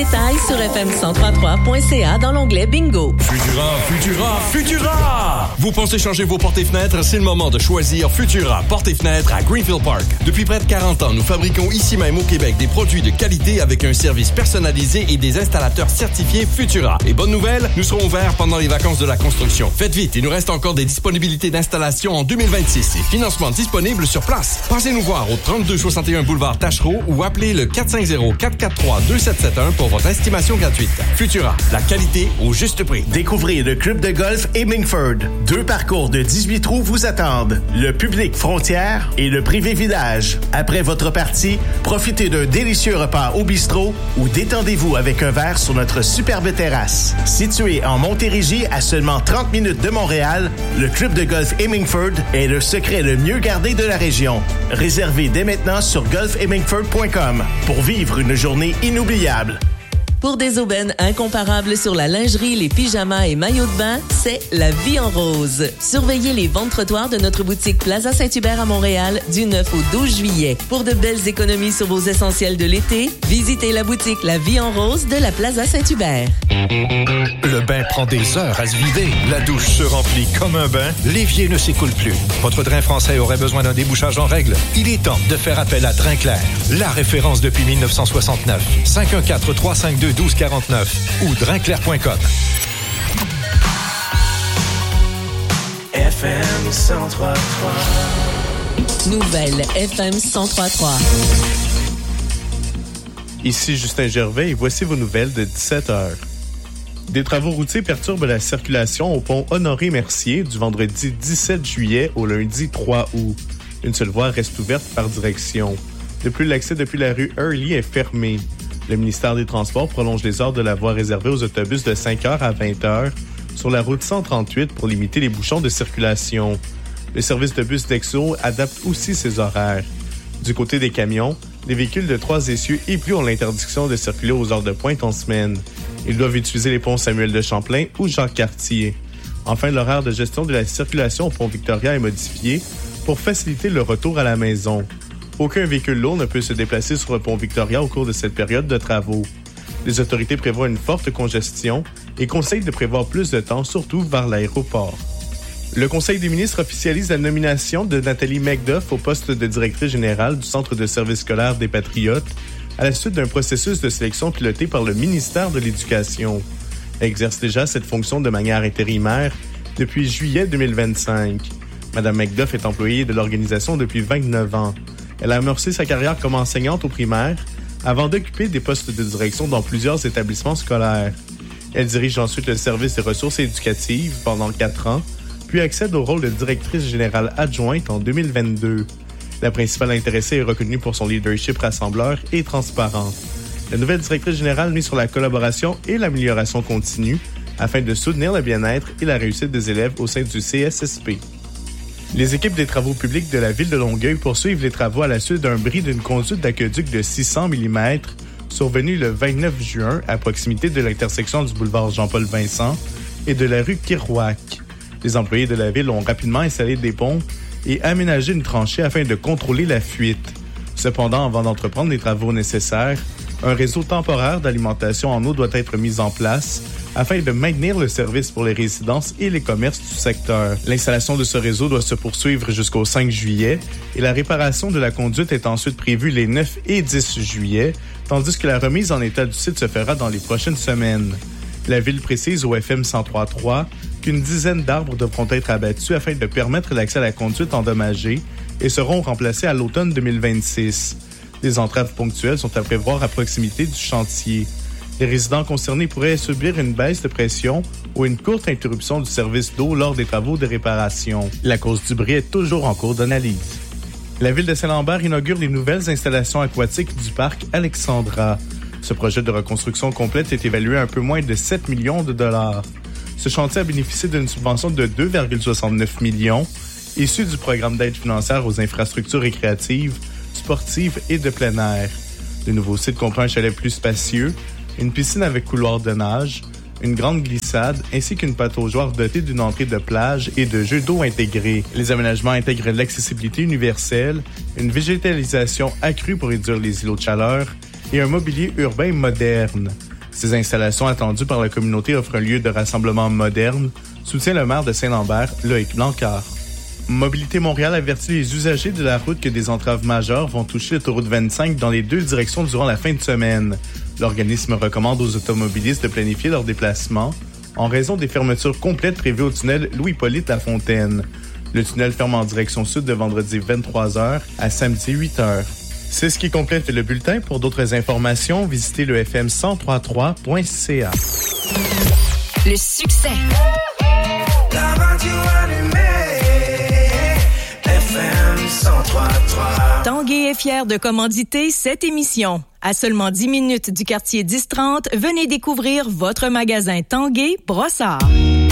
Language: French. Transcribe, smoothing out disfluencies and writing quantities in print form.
détails sur fm1033.ca dans l'onglet Bingo. Futura! Vous pensez changer vos portes et fenêtres? C'est le moment de choisir Futura Portes et fenêtres à Greenfield Park. Depuis près de 40 ans, nous fabriquons ici même au Québec des produits de qualité avec un service personnalisé et des installateurs certifiés Futura. Et bonne nouvelle, nous serons ouverts pendant les vacances de la construction. Faites vite, il nous reste encore des disponibilités d'installation en 2026 et financement disponible sur place. Passez nous voir au 3261 boulevard Tachereau ou appelez le 450-443-2771 pour votre estimation gratuite. Futura, la qualité au juste prix. Découvrez le club de golf Hemingford. 2 parcours de 18 trous vous attendent. Le public frontière et le privé village. Après votre partie, profitez d'un délicieux repas au bistrot ou détendez-vous avec un verre sur notre superbe terrasse. Situé en Montérégie à seulement 30 minutes de Montréal, le club de golf Hemingford est le secret le mieux gardé de la région. Réservez dès maintenant sur golfhemingford.com pour vivre une journée inoubliable. Pour des aubaines incomparables sur la lingerie, les pyjamas et maillots de bain, c'est La Vie en Rose. Surveillez les ventes trottoirs de notre boutique Plaza Saint-Hubert à Montréal du 9 au 12 juillet. Pour de belles économies sur vos essentiels de l'été, visitez la boutique La Vie en Rose de la Plaza Saint-Hubert. Le bain prend des heures à se vider. La douche se remplit comme un bain. L'évier ne s'écoule plus. Votre drain français aurait besoin d'un débouchage en règle. Il est temps de faire appel à Drain Clair, la référence depuis 1969. 514-352-1249 ou drinclair.com. FM 103.3. Nouvelle FM 103.3. Ici Justin Gervais et voici vos nouvelles de 17h. Des travaux routiers perturbent la circulation au pont Honoré-Mercier du vendredi 17 juillet au lundi 3 août. Une seule voie reste ouverte par direction. De plus, l'accès depuis la rue Hurley est fermé. Le ministère des Transports prolonge les heures de la voie réservée aux autobus de 5h à 20h sur la route 138 pour limiter les bouchons de circulation. Le service de bus d'Exo adapte aussi ses horaires. Du côté des camions, les véhicules de 3 essieux et plus ont l'interdiction de circuler aux heures de pointe en semaine. Ils doivent utiliser les ponts Samuel de Champlain ou Jacques-Cartier. Enfin, l'horaire de gestion de la circulation au pont Victoria est modifié pour faciliter le retour à la maison. Aucun véhicule lourd ne peut se déplacer sur le pont Victoria au cours de cette période de travaux. Les autorités prévoient une forte congestion et conseillent de prévoir plus de temps, surtout vers l'aéroport. Le Conseil des ministres officialise la nomination de Nathalie McDuff au poste de directrice générale du Centre de services scolaires des Patriotes à la suite d'un processus de sélection piloté par le ministère de l'Éducation. Elle exerce déjà cette fonction de manière intérimaire depuis juillet 2025. Mme McDuff est employée de l'organisation depuis 29 ans. Elle a amorcé sa carrière comme enseignante au primaire avant d'occuper des postes de direction dans plusieurs établissements scolaires. Elle dirige ensuite le service des ressources éducatives pendant 4 ans, puis accède au rôle de directrice générale adjointe en 2022. La principale intéressée est reconnue pour son leadership rassembleur et transparent. La nouvelle directrice générale mise sur la collaboration et l'amélioration continue afin de soutenir le bien-être et la réussite des élèves au sein du CSSP. Les équipes des travaux publics de la ville de Longueuil poursuivent les travaux à la suite d'un bris d'une conduite d'aqueduc de 600 mm survenu le 29 juin à proximité de l'intersection du boulevard Jean-Paul-Vincent et de la rue Kerouac. Les employés de la ville ont rapidement installé des pompes et aménagé une tranchée afin de contrôler la fuite. Cependant, avant d'entreprendre les travaux nécessaires, un réseau temporaire d'alimentation en eau doit être mis en place afin de maintenir le service pour les résidences et les commerces du secteur. L'installation de ce réseau doit se poursuivre jusqu'au 5 juillet et la réparation de la conduite est ensuite prévue les 9 et 10 juillet, tandis que la remise en état du site se fera dans les prochaines semaines. La ville précise au FM 103.3 qu'une dizaine d'arbres devront être abattus afin de permettre l'accès à la conduite endommagée et seront remplacés à l'automne 2026. Des entraves ponctuelles sont à prévoir à proximité du chantier. Les résidents concernés pourraient subir une baisse de pression ou une courte interruption du service d'eau lors des travaux de réparation. La cause du bris est toujours en cours d'analyse. La ville de Saint-Lambert inaugure les nouvelles installations aquatiques du parc Alexandra. Ce projet de reconstruction complète est évalué à un peu moins de 7 millions de dollars. Ce chantier a bénéficié d'une subvention de 2,69 millions issue du programme d'aide financière aux infrastructures récréatives, sportives et de plein air. Le nouveau site comprend un chalet plus spacieux, une piscine avec couloir de nage, une grande glissade ainsi qu'une pataugeoire dotée d'une entrée de plage et de jeux d'eau intégrés. Les aménagements intègrent l'accessibilité universelle, une végétalisation accrue pour réduire les îlots de chaleur et un mobilier urbain moderne. Ces installations attendues par la communauté offrent un lieu de rassemblement moderne, soutient le maire de Saint-Lambert, Loïc Blancard. Mobilité Montréal avertit les usagers de la route que des entraves majeures vont toucher l'autoroute 25 dans les deux directions durant la fin de semaine. L'organisme recommande aux automobilistes de planifier leur déplacement en raison des fermetures complètes prévues au tunnel Louis-Hippolyte Lafontaine. Le tunnel ferme en direction sud de vendredi 23h à samedi 8h. C'est ce qui complète le bulletin. Pour d'autres informations, visitez le fm1033.ca. Le succès. La radio allumée, FM 1033. Tanguay est fier de commanditer cette émission. À seulement 10 minutes du quartier 1030, venez découvrir votre magasin Tanguay Brossard.